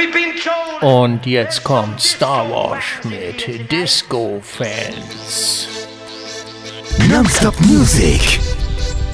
Und jetzt kommt Star Wars mit Disco-Fans. Non-Stop Music.